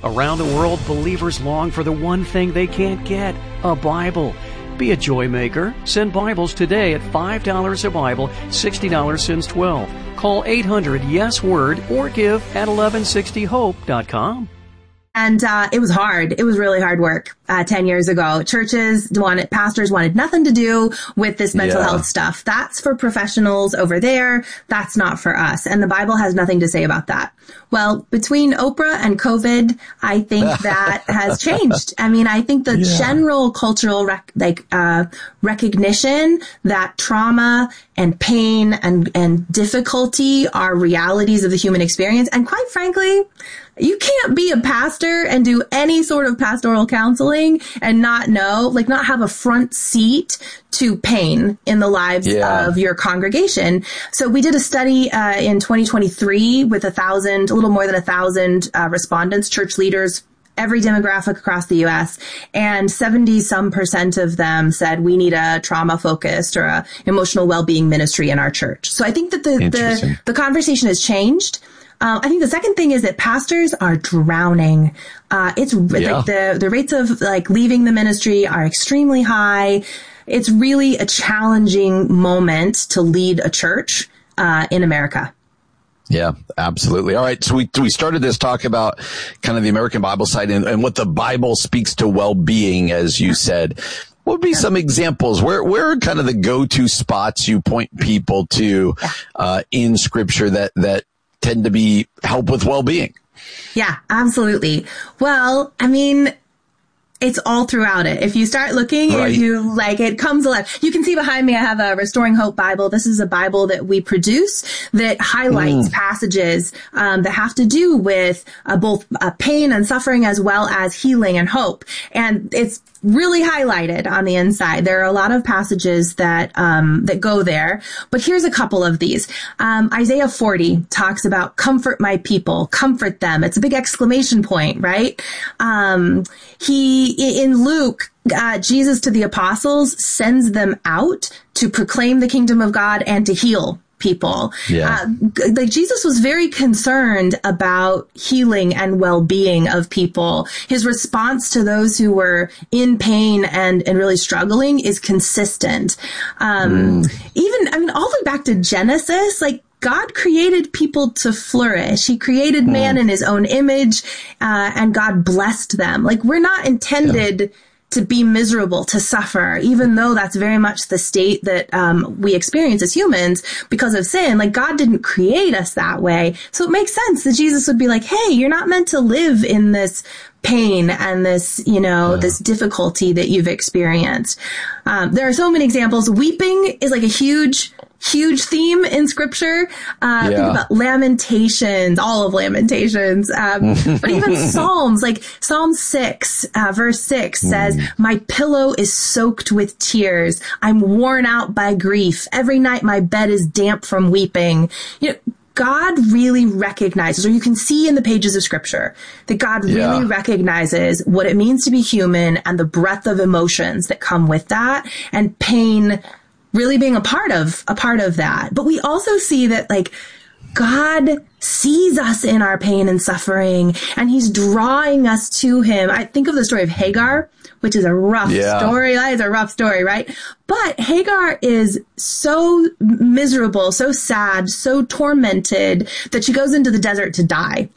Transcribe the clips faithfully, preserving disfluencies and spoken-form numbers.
Around the world, believers long for the one thing they can't get, a Bible. Be a joy maker. Send Bibles today at five dollars a Bible, sixty dollars since twelve. Call eight hundred yes word or give at eleven sixty hope dot com. And uh, it was hard. It was really hard work uh, ten years ago. Churches wanted, pastors wanted nothing to do with this mental yeah. health stuff. That's for professionals over there. That's not for us. And the Bible has nothing to say about that. Well, between Oprah and COVID, I think that has changed. I mean, I think the yeah. general cultural rec- like uh, recognition that trauma and pain and, and difficulty are realities of the human experience. And quite frankly, you can't be a pastor and do any sort of pastoral counseling and not know, like not have a front seat to pain in the lives yeah. of your congregation. So we did a study uh, in twenty twenty-three with a thousand, a little more than a thousand uh, respondents, church leaders, every demographic across the U S, and seventy some percent of them said we need a trauma focused or a emotional well-being ministry in our church. So I think that the, the, the conversation has changed. Um, I think the second thing is that pastors are drowning. Uh, it's yeah. like the, the rates of like leaving the ministry are extremely high. It's really a challenging moment to lead a church, uh, in America. Yeah, absolutely. All right. So we, we started this talk about kind of the American Bible side and, and what the Bible speaks to well-being, as you said. What would be some examples? Where, where are kind of the go-to spots you point people to, uh, in scripture that, that, tend to be help with well-being? Yeah, absolutely. Well, I mean, it's all throughout it. If you start looking, right. if you like, it comes alive. You can see behind me, I have a Restoring Hope Bible. This is a Bible that we produce that highlights mm. passages um, that have to do with uh, both uh, pain and suffering as well as healing and hope. And it's really highlighted on the inside. There are a lot of passages that um, that go there, but here's a couple of these. Um, Isaiah forty talks about comfort my people, comfort them. It's a big exclamation point, right? Um, he in Luke, uh, Jesus to the apostles sends them out to proclaim the kingdom of God and to heal people. Yeah. Uh, like Jesus was very concerned about healing and well-being of people. His response to those who were in pain and, and really struggling is consistent. Um, mm. Even, I mean, all the way back to Genesis, like God created people to flourish. He created mm. man in his own image, uh, and God blessed them. Like we're not intended yeah. to be miserable, to suffer, even though that's very much the state that um, we experience as humans because of sin. Like God didn't create us that way. So it makes sense that Jesus would be like, hey, you're not meant to live in this pain and this, you know, yeah. this difficulty that you've experienced. Um, there are so many examples. Weeping is like a huge Huge theme in scripture. Uh, yeah. Think about Lamentations, all of Lamentations, um, but even Psalms, like Psalm six, uh, verse six says, mm. my pillow is soaked with tears. I'm worn out by grief. Every night my bed is damp from weeping. You know, God really recognizes, or you can see in the pages of scripture, that God really yeah. recognizes what it means to be human and the breadth of emotions that come with that, and pain really being a part of, a part of that. But we also see that like God sees us in our pain and suffering, and he's drawing us to him. I think of the story of Hagar, which is a rough yeah. story. That is a rough story, right? But Hagar is so miserable, so sad, so tormented that she goes into the desert to die.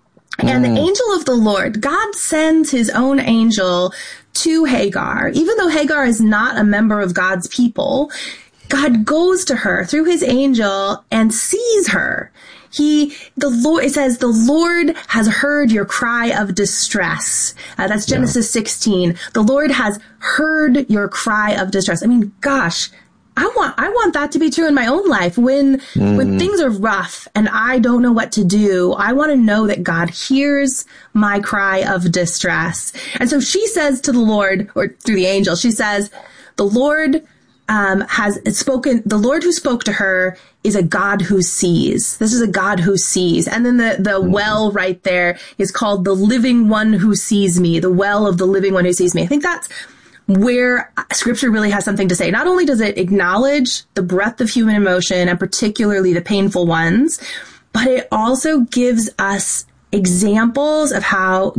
And mm. the angel of the Lord, God sends his own angel to Hagar. Even though Hagar is not a member of God's people, God goes to her through his angel and sees her. He, the Lord, it says, the Lord has heard your cry of distress. Uh, that's Genesis yeah. sixteen. The Lord has heard your cry of distress. I mean, gosh, I want, I want that to be true in my own life. When, mm. when things are rough and I don't know what to do, I want to know that God hears my cry of distress. And so she says to the Lord, or through the angel, she says, the Lord um, has spoken, the Lord who spoke to her is a God who sees. This is a God who sees. And then the, the mm. well right there is called the living one who sees me, the well of the living one who sees me. I think that's where scripture really has something to say. Not only does it acknowledge the breadth of human emotion, and particularly the painful ones, but it also gives us examples of how